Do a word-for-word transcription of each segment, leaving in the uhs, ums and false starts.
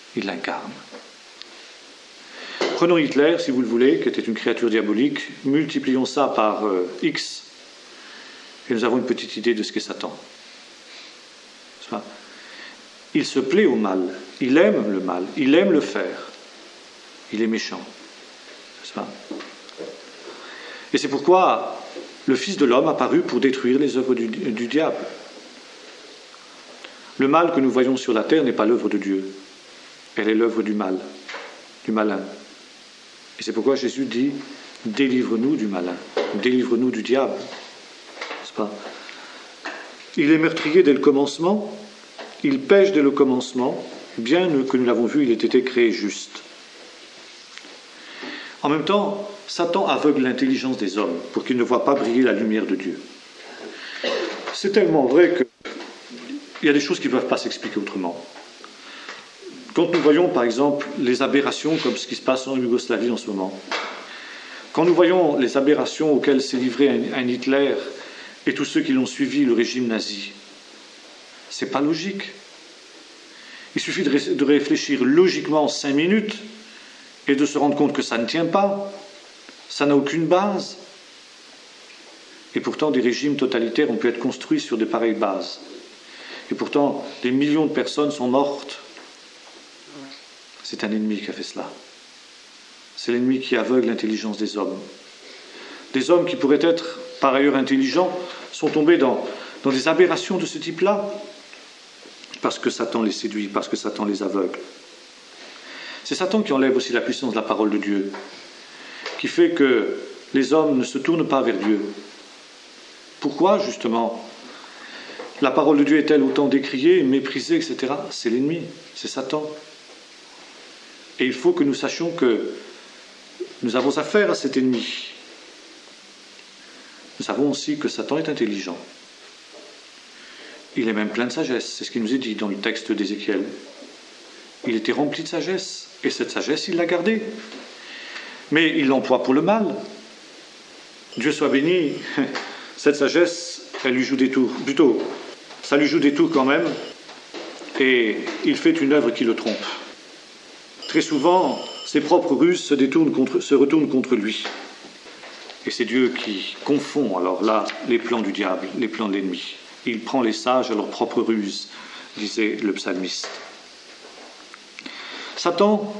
il l'incarne. Prenons Hitler, si vous le voulez, qui était une créature diabolique, multiplions ça par euh, X, et nous avons une petite idée de ce qu'est Satan. N'est-ce pas ? Il se plaît au mal, il aime le mal, il aime le faire, il est méchant. N'est-ce pas ? Et c'est pourquoi le Fils de l'homme apparut pour détruire les œuvres du, du diable. Le mal que nous voyons sur la terre n'est pas l'œuvre de Dieu, elle est l'œuvre du mal, du malin. Et c'est pourquoi Jésus dit « Délivre-nous du malin, délivre-nous du diable ». N'est-ce pas ? Il est meurtrier dès le commencement, il pêche dès le commencement, bien que nous l'avons vu, il ait été créé juste. En même temps, Satan aveugle l'intelligence des hommes pour qu'ils ne voient pas briller la lumière de Dieu. C'est tellement vrai qu'il y a des choses qui ne peuvent pas s'expliquer autrement. Quand nous voyons, par exemple, les aberrations comme ce qui se passe en Yougoslavie en ce moment, quand nous voyons les aberrations auxquelles s'est livré un, un Hitler et tous ceux qui l'ont suivi, le régime nazi, c'est pas logique. Il suffit de, ré- de réfléchir logiquement cinq minutes et de se rendre compte que ça ne tient pas, ça n'a aucune base. Et pourtant, des régimes totalitaires ont pu être construits sur de pareilles bases. Et pourtant, des millions de personnes sont mortes. C'est un ennemi qui a fait cela. C'est l'ennemi qui aveugle l'intelligence des hommes. Des hommes qui pourraient être, par ailleurs, intelligents, sont tombés dans, dans des aberrations de ce type-là, parce que Satan les séduit, parce que Satan les aveugle. C'est Satan qui enlève aussi la puissance de la parole de Dieu, qui fait que les hommes ne se tournent pas vers Dieu. Pourquoi, justement, la parole de Dieu est-elle autant décriée, méprisée, et cetera. C'est l'ennemi, c'est Satan. Et il faut que nous sachions que nous avons affaire à cet ennemi. Nous savons aussi que Satan est intelligent. Il est même plein de sagesse, c'est ce qui nous est dit dans le texte d'Ézéchiel. Il était rempli de sagesse, et cette sagesse, il l'a gardée. Mais il l'emploie pour le mal. Dieu soit béni, cette sagesse, elle lui joue des tours. Plutôt, ça lui joue des tours quand même, et il fait une œuvre qui le trompe. Très souvent, ses propres ruses se, détournent contre, se retournent contre lui. Et c'est Dieu qui confond, alors là, les plans du diable, les plans de l'ennemi. Il prend les sages à leurs propres ruses, disait le psalmiste. Satan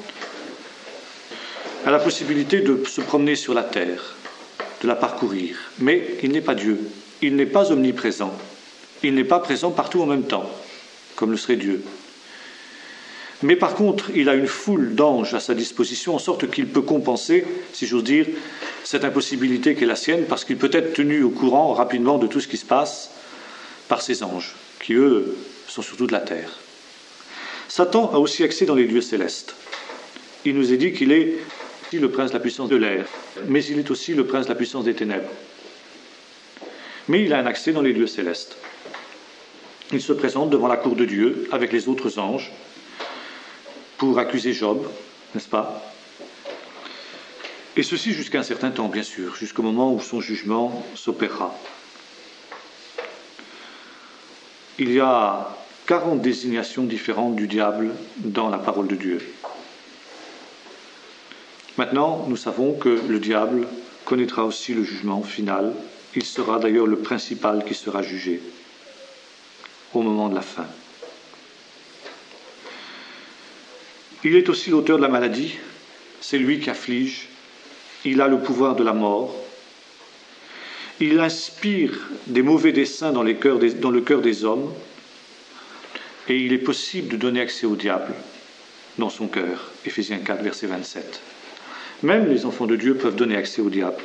a la possibilité de se promener sur la terre, de la parcourir, mais il n'est pas Dieu, il n'est pas omniprésent, il n'est pas présent partout en même temps, comme le serait Dieu. Mais par contre, il a une foule d'anges à sa disposition, en sorte qu'il peut compenser, si j'ose dire, cette impossibilité qui est la sienne, parce qu'il peut être tenu au courant rapidement de tout ce qui se passe par ces anges, qui eux sont surtout de la terre. Satan a aussi accès dans les lieux célestes. Il nous est dit qu'il est le prince de la puissance de l'air, mais il est aussi le prince de la puissance des ténèbres. Mais il a un accès dans les lieux célestes. Il se présente devant la cour de Dieu avec les autres anges pour accuser Job, n'est-ce pas ? Et ceci jusqu'à un certain temps, bien sûr, jusqu'au moment où son jugement s'opérera. Il y a quarante désignations différentes du diable dans la parole de Dieu. Maintenant, nous savons que le diable connaîtra aussi le jugement final. Il sera d'ailleurs le principal qui sera jugé au moment de la fin. Il est aussi l'auteur de la maladie, c'est lui qui afflige, il a le pouvoir de la mort, il inspire des mauvais desseins dans, les cœurs des, dans le cœur des hommes, et il est possible de donner accès au diable dans son cœur, Éphésiens quatre, verset vingt-sept. Même les enfants de Dieu peuvent donner accès au diable.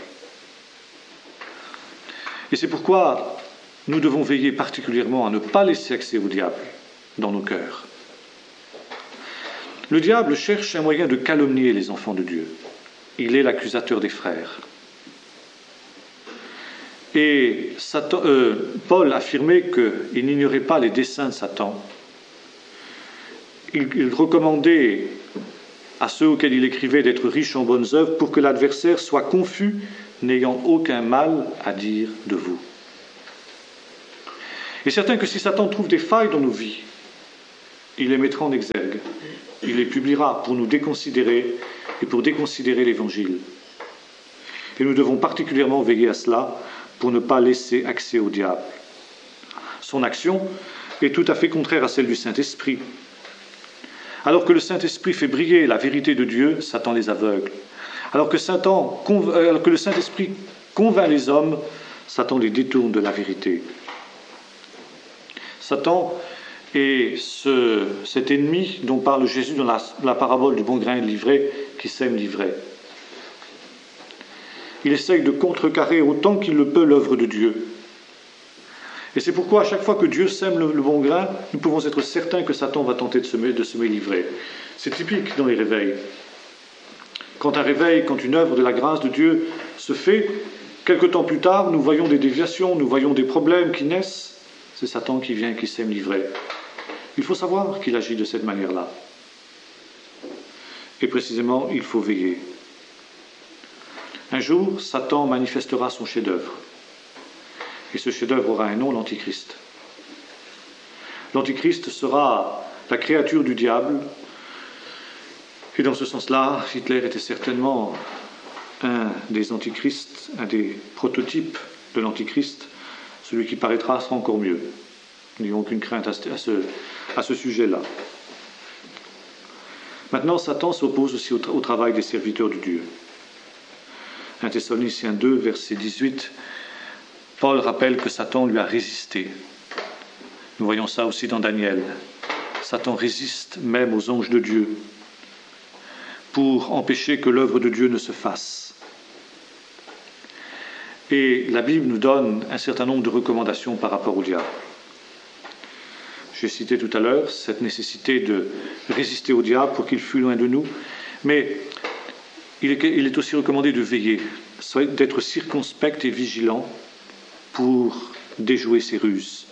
Et c'est pourquoi nous devons veiller particulièrement à ne pas laisser accès au diable dans nos cœurs. Le diable cherche un moyen de calomnier les enfants de Dieu. Il est l'accusateur des frères. Et Satan, euh, Paul affirmait qu'il n'ignorait pas les desseins de Satan. Il, il recommandait à ceux auxquels il écrivait d'être riches en bonnes œuvres pour que l'adversaire soit confus, n'ayant aucun mal à dire de vous. Et certain que si Satan trouve des failles dans nos vies, il les mettra en exergue. Il les publiera pour nous déconsidérer et pour déconsidérer l'Évangile. Et nous devons particulièrement veiller à cela pour ne pas laisser accès au diable. Son action est tout à fait contraire à celle du Saint-Esprit. Alors que le Saint-Esprit fait briller la vérité de Dieu, Satan les aveugle. Alors que, Satan, alors que le Saint-Esprit convainc les hommes, Satan les détourne de la vérité. Satan est ce, cet ennemi dont parle Jésus dans la, la parabole du bon grain de l'ivraie qui sème l'ivraie. Il essaye de contrecarrer autant qu'il le peut l'œuvre de Dieu. Et c'est pourquoi à chaque fois que Dieu sème le, le bon grain, nous pouvons être certains que Satan va tenter de semer, de semer l'ivraie. C'est typique dans les réveils. Quand un réveil, quand une œuvre de la grâce de Dieu se fait, quelque temps plus tard, nous voyons des déviations, nous voyons des problèmes qui naissent. C'est Satan qui vient, qui sème l'ivraie. Il faut savoir qu'il agit de cette manière-là. Et précisément, il faut veiller. Un jour, Satan manifestera son chef-d'œuvre. Et ce chef-d'œuvre aura un nom, l'Antichrist. L'Antichrist sera la créature du diable. Et dans ce sens-là, Hitler était certainement un des antichrists, un des prototypes de l'Antichrist. Celui qui paraîtra sera encore mieux. Nous n'avons aucune crainte à ce, à ce sujet-là. Maintenant, Satan s'oppose aussi au, au travail des serviteurs de Dieu. un Thessaloniciens deux, verset dix-huit, Paul rappelle que Satan lui a résisté. Nous voyons ça aussi dans Daniel. Satan résiste même aux anges de Dieu pour empêcher que l'œuvre de Dieu ne se fasse. Et la Bible nous donne un certain nombre de recommandations par rapport au diable. J'ai cité tout à l'heure cette nécessité de résister au diable pour qu'il fût loin de nous, mais il est, il est aussi recommandé de veiller, d'être circonspect et vigilant pour déjouer ses ruses.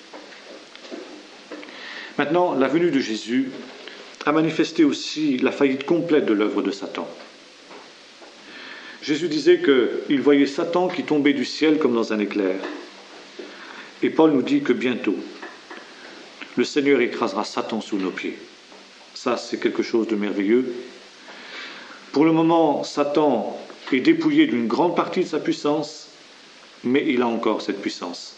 Maintenant, la venue de Jésus a manifesté aussi la faillite complète de l'œuvre de Satan. Jésus disait qu'il voyait Satan qui tombait du ciel comme dans un éclair. Et Paul nous dit que bientôt, le Seigneur écrasera Satan sous nos pieds. Ça, c'est quelque chose de merveilleux. Pour le moment, Satan est dépouillé d'une grande partie de sa puissance, mais il a encore cette puissance.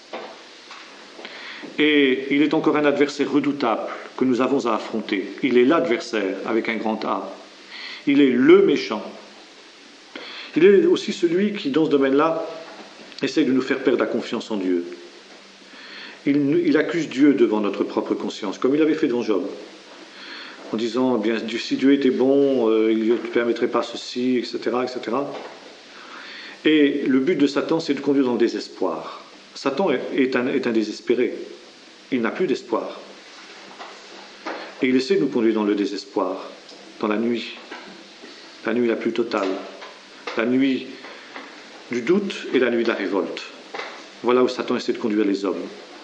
Et il est encore un adversaire redoutable que nous avons à affronter. Il est l'adversaire avec un grand A. Il est le méchant. Il est aussi celui qui, dans ce domaine-là, essaie de nous faire perdre la confiance en Dieu. Il, il accuse Dieu devant notre propre conscience, comme il avait fait dans Job, en disant, eh bien, si Dieu était bon, euh, il ne permettrait pas ceci, et cetera, et cetera. Et le but de Satan, c'est de conduire dans le désespoir. Satan est un, est un désespéré. Il n'a plus d'espoir. Et il essaie de nous conduire dans le désespoir, dans la nuit, la nuit la plus totale, la nuit du doute et la nuit de la révolte. Voilà où Satan essaie de conduire les hommes.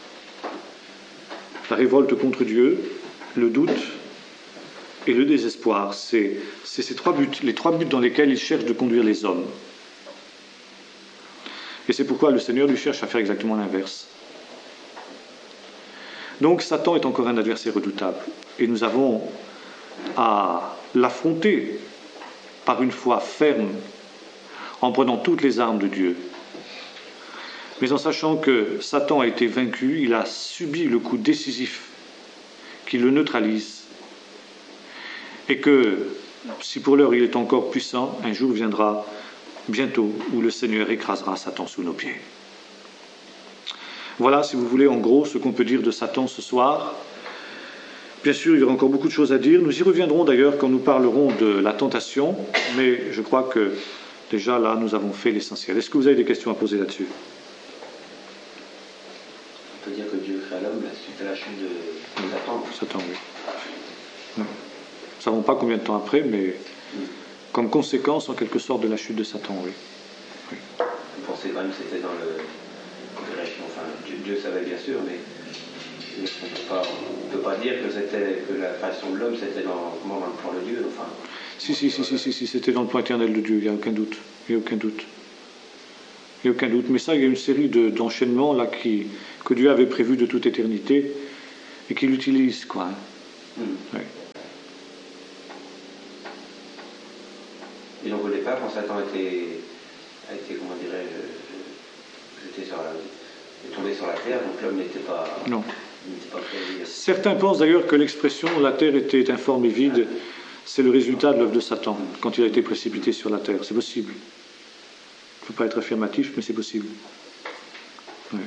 La révolte contre Dieu, le doute et le désespoir, c'est, c'est ces trois buts, les trois buts dans lesquels il cherche de conduire les hommes. Et c'est pourquoi le Seigneur lui cherche à faire exactement l'inverse. Donc Satan est encore un adversaire redoutable. Et nous avons à l'affronter par une foi ferme, en prenant toutes les armes de Dieu. Mais en sachant que Satan a été vaincu, il a subi le coup décisif qui le neutralise. Et que, si pour l'heure il est encore puissant, un jour viendra bientôt où le Seigneur écrasera Satan sous nos pieds. Voilà, si vous voulez, en gros, ce qu'on peut dire de Satan ce soir. Bien sûr, il y aura encore beaucoup de choses à dire. Nous y reviendrons d'ailleurs quand nous parlerons de la tentation, mais je crois que déjà là, nous avons fait l'essentiel. Est-ce que vous avez des questions à poser là-dessus ? On peut dire que Dieu crée l'homme suite à la chute de, de Satan. Satan, oui. Nous ne savons pas combien de temps après, mais mm. comme conséquence, en quelque sorte, de la chute de Satan, oui. oui. Vous pensez quand même que c'était dans le... Enfin, Dieu, Dieu savait bien sûr, mais on ne peut pas dire que, c'était, que la façon de l'homme, c'était dans, dans le plan de Dieu. Enfin, si, si, si, si, si, si, c'était dans le plan éternel de Dieu, il n'y a aucun doute. Il n'y a aucun doute. Il n'y a aucun doute. Mais ça, il y a une série de, d'enchaînements là, qui, que Dieu avait prévus de toute éternité et qu'il utilise, quoi. Mmh. Oui. Et donc au départ, quand Satan était, a été, comment dirais-je, jeté sur la, est tombé sur la terre, donc l'homme n'était pas, Non. n'était pas créé. Certains pensent d'ailleurs que l'expression « la terre était informe et vide », c'est le résultat de l'œuvre de Satan, quand il a été précipité sur la terre. C'est possible. Il ne faut pas être affirmatif, mais c'est possible. Oui.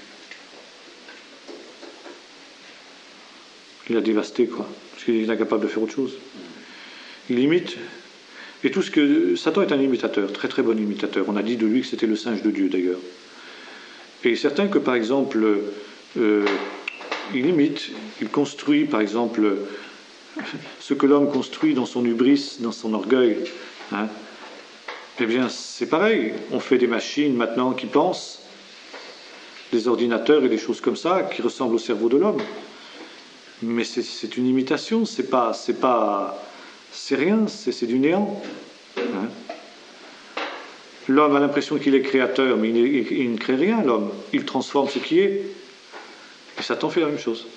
Il a dévasté, quoi. Parce qu'il est incapable de faire autre chose. Il imite. Et tout ce que... Satan est un imitateur, très très bon imitateur. On a dit de lui que c'était le singe de Dieu, d'ailleurs. Et certain que, par exemple, euh, il imite, il construit, par exemple, ce que l'homme construit dans son hubris, dans son orgueil. Hein. Eh bien, c'est pareil. On fait des machines maintenant qui pensent, des ordinateurs et des choses comme ça, qui ressemblent au cerveau de l'homme. Mais c'est une imitation, c'est pas, c'est pas, c'est rien, c'est du néant. Hein. L'homme a l'impression qu'il est créateur, mais il, il, il ne crée rien, l'homme. Il transforme ce qui est. Et Satan fait la même chose.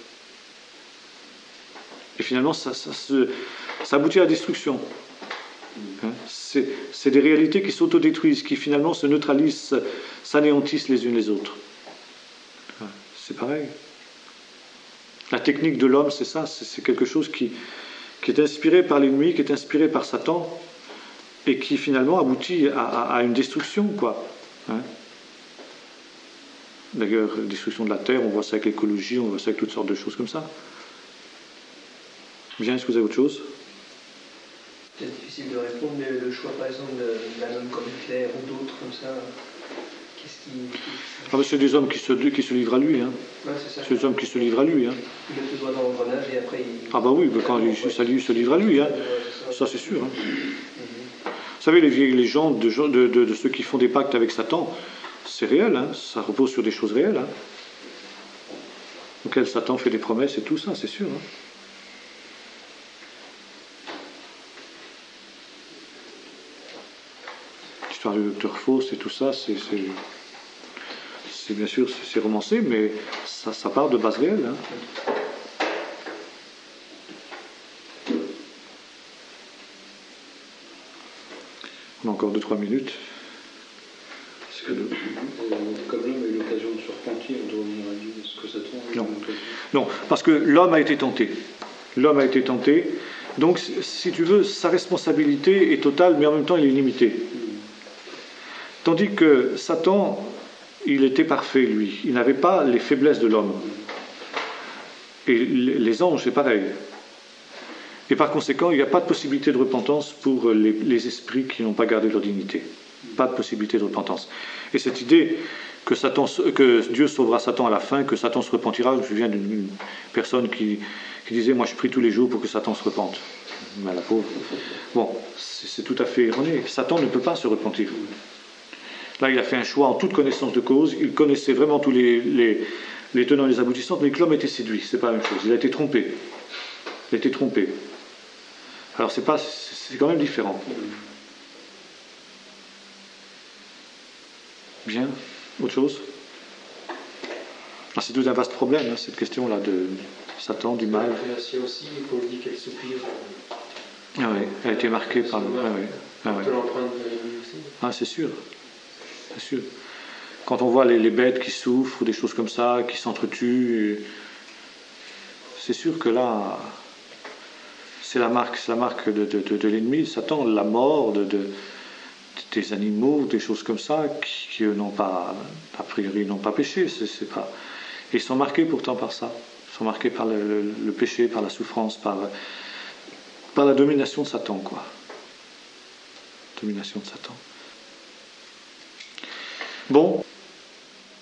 Et finalement, ça, ça, ça, ça aboutit à la destruction. Hein. C'est des réalités qui s'autodétruisent, qui finalement se neutralisent, s'anéantissent les unes les autres. Hein. C'est pareil. La technique de l'homme, c'est ça, c'est quelque chose qui, qui est inspiré par l'ennemi, qui est inspiré par Satan, et qui finalement aboutit à, à, à une destruction, quoi. Hein. D'ailleurs, la destruction de la Terre, on voit ça avec l'écologie, on voit ça avec toutes sortes de choses comme ça. Bien, est-ce que vous avez autre chose? C'est difficile de répondre, mais le choix, par exemple, d'un homme comme Hitler ou d'autres comme ça, qu'est-ce qui... Ah ben c'est des hommes qui se, qui se livrent à lui. Hein. Ouais, c'est ça. C'est des hommes qui se livrent à lui. Hein. Il met le doigt dans l'engrenage et après il... Ah bah oui, ben quand il, ça, il se livre à lui. Hein. Ça c'est sûr. Hein. Mm-hmm. Vous savez, les vieilles légendes de, de, de, de ceux qui font des pactes avec Satan, c'est réel. Hein. Ça repose sur des choses réelles. Hein. Auxquelles Satan fait des promesses et tout ça, c'est sûr. Hein. L'histoire du docteur Faust et tout ça, c'est... C'est bien sûr, c'est romancé, mais ça, ça part de base réelle. Hein. On a encore deux trois minutes. Est-ce que, le, comme l'homme a eu l'occasion de se repentir, de revenir à Dieu, est-ce que ça tombe? Non. Non, parce que l'homme a été tenté. L'homme a été tenté. Donc, si tu veux, sa responsabilité est totale, mais en même temps, elle est limitée. Tandis que Satan... il était parfait, lui. Il n'avait pas les faiblesses de l'homme. Et les anges, c'est pareil. Et par conséquent, il n'y a pas de possibilité de repentance pour les, les esprits qui n'ont pas gardé leur dignité. Pas de possibilité de repentance. Et cette idée que, Satan, que Dieu sauvera Satan à la fin, que Satan se repentira, je me souviens d'une personne qui, qui disait « Moi, je prie tous les jours pour que Satan se repente. » Mais la pauvre. Bon, c'est tout à fait erroné. Satan ne peut pas se repentir. Là, il a fait un choix en toute connaissance de cause. Il connaissait vraiment tous les, les, les tenants et les aboutissants, mais que l'homme était séduit. C'est pas la même chose. Il a été trompé. Il a été trompé. Alors, c'est pas, c'est quand même différent. Bien. Autre chose? C'est tout un vaste problème, hein, cette question-là de Satan, du mal. La création aussi, Paul dit qu'elle soupire. Ah oui, elle a été marquée par le... Ah oui. Ah oui. Ah, c'est sûr. C'est sûr. Quand on voit les, les bêtes qui souffrent, ou des choses comme ça, qui s'entretuent, c'est sûr que là, c'est la marque, c'est la marque de, de, de, de l'ennemi, Satan, la mort de, de, des animaux, des choses comme ça, qui, qui eux n'ont pas, a priori, n'ont pas péché. C'est, c'est pas... Et ils sont marqués pourtant par ça. Ils sont marqués par le, le, le péché, par la souffrance, par, par la domination de Satan, quoi. Domination de Satan. Bon.